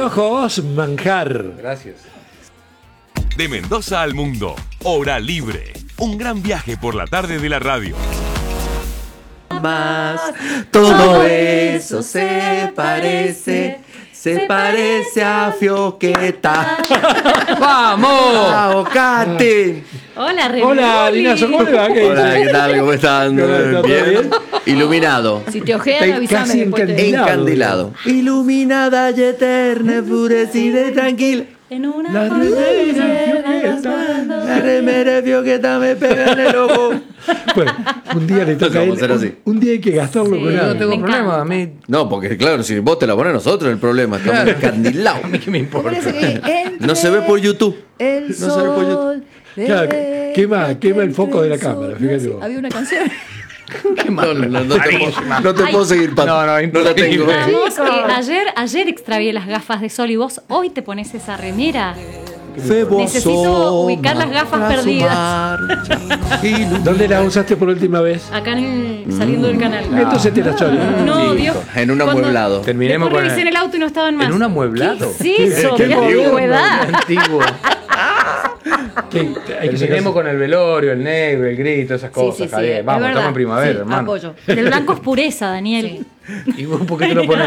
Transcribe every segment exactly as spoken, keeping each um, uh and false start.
ojos, manjar. Gracias. De Mendoza al mundo, Hora Libre. Un gran viaje por la tarde de la radio. Más, todo eso se parece, se parece a Fioqueta. ¡Vamos! ¡Abocate! Hola, Remy. Hola, Linazo, ¿cómo le va? ¿Qué Hola, dice? ¿qué tal? ¿Cómo están? ¿Cómo está? ¿Todo ¿Bien? bien? Iluminado. Si te ojean, Está avísame casi después. te- encandilado. Encandilado. Iluminada y eterna, enfurecida y tranquila. En una La foto remera llena Fioqueta. La remera de Fioqueta me pega en el ojo. Bueno, un día le toca a él. Vamos a hacer así. Un, un día hay que gastarlo Sí. con Yo Yo algo. no tengo Me problema, encanta. a mí. No, porque claro, si vos te la pones nosotros, el problema. Estamos Claro. encandilados. A mí qué me importa. No se ve por YouTube. El No se ve por YouTube. sol. Claro, de- quema- quema el foco de la entre el cámara, sol. fíjate No, vos. sí, había una canción. No, no, no, no te, puedo, no te Ay. puedo seguir, Pato. No, no, no la tengo. imposible. Vamos, eh, ayer, ayer extravié las gafas de sol y vos hoy te pones esa remera. Febo Necesito ubicar las asoma gafas tras su perdidas. marcha. Ilumina. ¿Dónde la usaste por última vez? Acá en el, saliendo del canal. Entonces te la choré. No, Sí, Dios. en un Cuando- amueblado. Terminemos Después con revisé en el auto y no estaban más. ¿En un amueblado? ¿Qué es eso? Qué ¡Qué antiguo. antigüedad! Antiguo. ¿Qué? Hay que Terminemos sacarse- con el velorio, el negro, el grito, esas Sí, cosas, sí, sí, Javier. es Vamos, verdad. estamos en primavera, Sí, hermano. apoyo. El blanco es pureza, Daniel. ¿Y vos por qué te lo pones?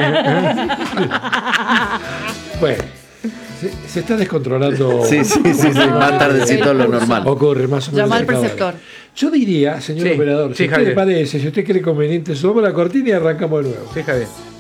Bueno, se, se está descontrolando. Sí, sí, sí, sí. Más tardecito lo normal. Ocurre más o menos. Llama al a cada hora. preceptor. Yo diría, señor Sí, operador, sí, si a usted Javier. le parece, si usted cree conveniente, subamos la cortina y arrancamos de nuevo. Sí, Javier.